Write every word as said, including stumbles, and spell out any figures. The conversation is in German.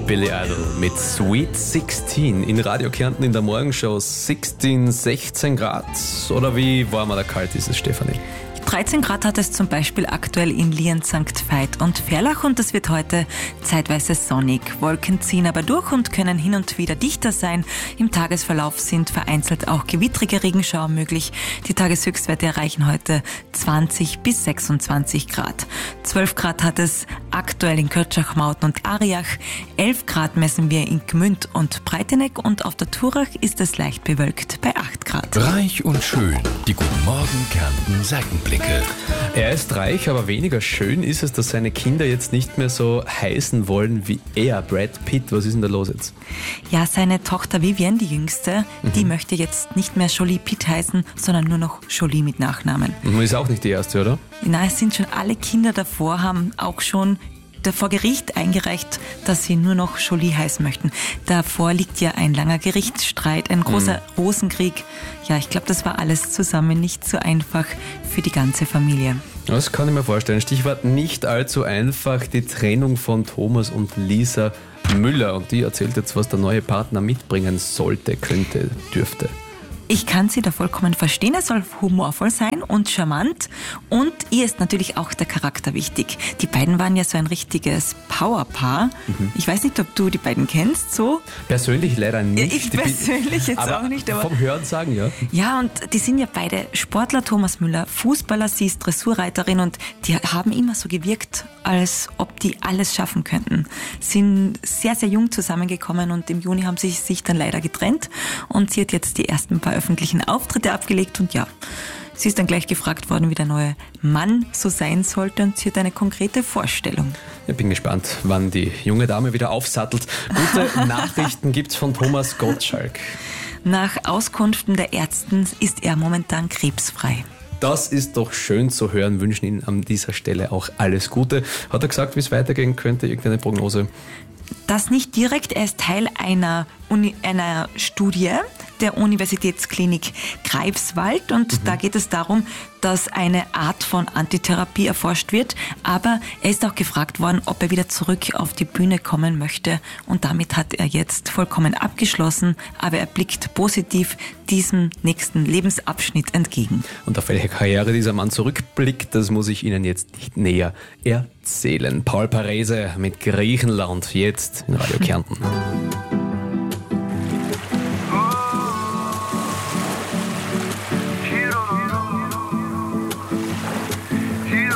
Billy Idol mit Sweet sechzehn in Radio Kärnten in der Morgenshow. sechzehn, sechzehn Grad oder wie warm oder kalt ist es, Stefanie? dreizehn Grad hat es zum Beispiel aktuell in Lienz, Sankt Veit und Ferlach und es wird heute zeitweise sonnig. Wolken ziehen aber durch und können hin und wieder dichter sein. Im Tagesverlauf sind vereinzelt auch gewittrige Regenschauer möglich. Die Tageshöchstwerte erreichen heute zwanzig bis sechsundzwanzig Grad. zwölf Grad hat es aktuell in Kötschach, Mauten und Ariach. elf Grad messen wir in Gmünd und Breiteneck und auf der Turach ist es leicht bewölkt bei acht Grad. Reich und schön, die Guten Morgen Kärnten Seitenblicke. Er ist reich, aber weniger schön ist es, dass seine Kinder jetzt nicht mehr so heißen wollen wie er, Brad Pitt. Was ist denn da los jetzt? Ja, seine Tochter Vivienne, die jüngste, mhm. die möchte jetzt nicht mehr Jolie Pitt heißen, sondern nur noch Jolie mit Nachnamen. Und ist auch nicht die erste, oder? Na, es sind schon alle Kinder davor, haben auch schon vor Gericht eingereicht, dass sie nur noch Jolie heißen möchten. Davor liegt ja ein langer Gerichtsstreit, ein großer mhm. Rosenkrieg. Ja, ich glaube, das war alles zusammen nicht so einfach für die ganze Familie. Das kann ich mir vorstellen. Stichwort nicht allzu einfach, die Trennung von Thomas und Lisa Müller. Und die erzählt jetzt, was der neue Partner mitbringen sollte, könnte, dürfte. Ich kann sie da vollkommen verstehen. Er soll humorvoll sein und charmant. Und ihr ist natürlich auch der Charakter wichtig. Die beiden waren ja so ein richtiges Powerpaar. Mhm. Ich weiß nicht, ob du die beiden kennst, so? Persönlich leider nicht. Ich persönlich jetzt aber auch nicht. Aber vom Hören sagen, ja. Ja, und die sind ja beide Sportler. Thomas Müller, Fußballer, sie ist Dressurreiterin und die haben immer so gewirkt, als ob die alles schaffen könnten. Sind sehr, sehr jung zusammengekommen und im Juni haben sie sich dann leider getrennt. Und sie hat jetzt die ersten paar öffentlichen Auftritte abgelegt und ja, sie ist dann gleich gefragt worden, wie der neue Mann so sein sollte und sie hat eine konkrete Vorstellung. Ich bin gespannt, wann die junge Dame wieder aufsattelt. Gute Nachrichten gibt's von Thomas Gottschalk. Nach Auskünften der Ärzten ist er momentan krebsfrei. Das ist doch schön zu hören, wünschen Ihnen an dieser Stelle auch alles Gute. Hat er gesagt, wie es weitergehen könnte, irgendeine Prognose? Das nicht direkt, er ist Teil einer, Uni, einer Studie der Universitätsklinik Greifswald und mhm. da geht es darum, dass eine Art von Antitherapie erforscht wird, aber er ist auch gefragt worden, ob er wieder zurück auf die Bühne kommen möchte und damit hat er jetzt vollkommen abgeschlossen, aber er blickt positiv diesem nächsten Lebensabschnitt entgegen. Und auf welche Karriere dieser Mann zurückblickt, das muss ich Ihnen jetzt nicht näher erzählen. Paul Parese mit Griechenland, jetzt in Radio Kärnten.